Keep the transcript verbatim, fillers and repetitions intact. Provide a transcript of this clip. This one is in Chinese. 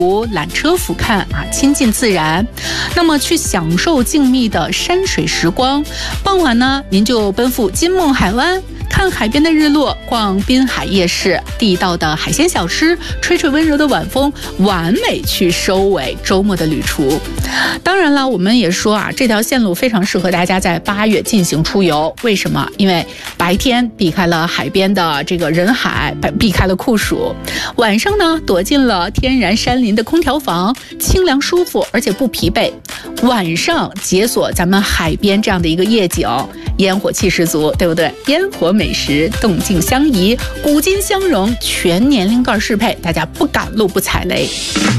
缆车俯瞰啊，亲近自然，那么去享受静谧的山水时光。傍晚呢，您就奔赴金梦海湾，看海边的日落，逛滨海夜市，地道的海鲜小吃，吹吹温柔的晚风，完美去收尾周末的旅途。当然了，我们也说啊，这条线路非常适合大家在八月进行出游。为什么？因为白天避开了海边的这个人海，避开了酷暑；晚上呢，躲进了天然山林的空调房，清凉舒服，而且不疲惫。晚上解锁咱们海边这样的一个夜景，烟火气十足，对不对？烟火美食，动静相宜，古今相融，全年龄段适配，大家不赶路不踩雷。